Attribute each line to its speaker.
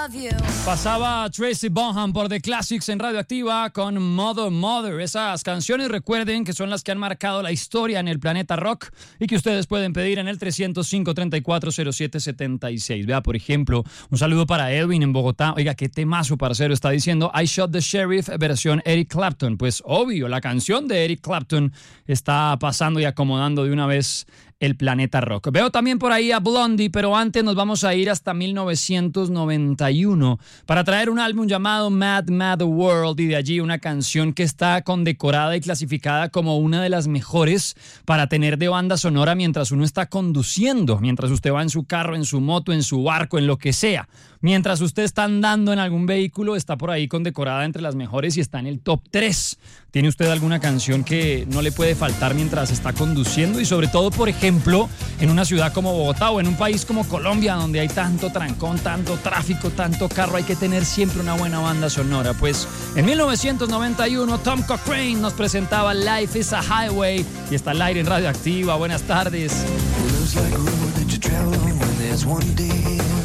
Speaker 1: Pasaba Tracy Bonham por The Classics en Radioactiva con Mother Mother. Esas canciones, recuerden que son las que han marcado la historia en el planeta rock y que ustedes pueden pedir en el 305-3407-76. Vea, por ejemplo, un saludo para Edwin en Bogotá. Oiga, qué temazo, parcero, está diciendo I Shot the Sheriff, versión Eric Clapton. Pues obvio, la canción de Eric Clapton está pasando y acomodando de una vez el planeta rock. Veo también por ahí a Blondie, pero antes nos vamos a ir hasta 1991 para traer un álbum llamado Mad Mad World, y de allí una canción que está condecorada y clasificada como una de las mejores para tener de banda sonora mientras uno está conduciendo, mientras usted va en su carro, en su moto, en su barco, en lo que sea. Mientras usted está andando en algún vehículo, está por ahí condecorada entre las mejores y está en el top 3. ¿Tiene usted alguna canción que no le puede faltar mientras está conduciendo? Y sobre todo, por ejemplo, en una ciudad como Bogotá o en un país como Colombia, donde hay tanto trancón, tanto tráfico, tanto carro, hay que tener siempre una buena banda sonora. Pues en 1991, Tom Cochrane nos presentaba Life is a Highway y está al aire en Radioactiva. Buenas tardes.